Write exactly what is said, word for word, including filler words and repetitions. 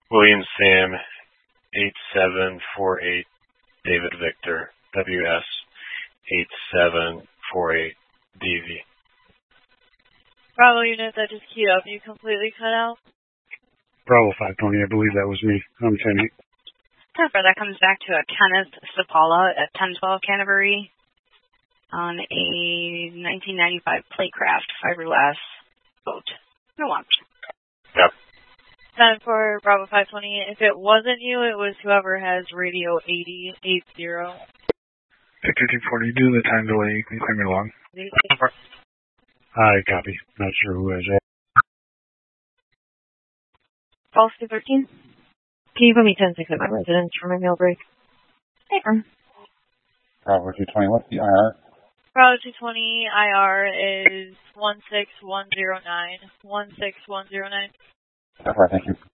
William Sam, eight seven four eight, David Victor, W S eight seven four eight, D V. Bravo unit, that just queued up. You completely cut out? Bravo five twenty, I believe that was me. I'm ten eight. Perfect. That comes back to a Kenneth Sapala at ten twelve Canterbury on a nineteen ninety-five Playcraft fiberglass boat. No launch. Yep. Time for Bravo five twenty. If it wasn't you, it was whoever has radio eighty eighty. Victor two forty, due to the time delay, you can clear me along. Hi, copy. Not sure who has that. False two thirteen. Can you put me ten six at my residence for my meal break? Paper. Bravo two twenty, what's the I R? Bravo two twenty, I R is one six one zero nine. one six one zero nine. So far, thank you.